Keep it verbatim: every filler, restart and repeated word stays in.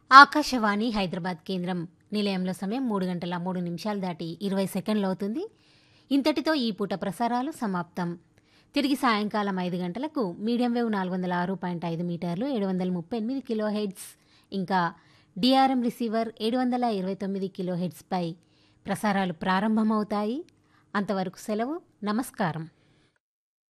ఆకాశవాణి హైదరాబాద్ కేంద్రం నిలయంలో సమయం మూడు గంటల మూడు నిమిషాలు దాటి ఇరవై సెకండ్లు అవుతుంది. ఇంతటితో ఈ పూట ప్రసారాలు సమాప్తం. తిరిగి సాయంకాలం ఐదు గంటలకు మీడియం వేవ్ నాలుగు వందల ఆరు పాయింట్ ఐదు మీటర్లు ఏడు వందల ముప్పై ఎనిమిది కిలో హెడ్స్ ఇంకా డిఆర్ఎం రిసీవర్ ఏడు వందల ఇరవై తొమ్మిది కిలో హెడ్స్పై ప్రసారాలు ప్రారంభమవుతాయి. అంతవరకు సెలవు. నమస్కారం.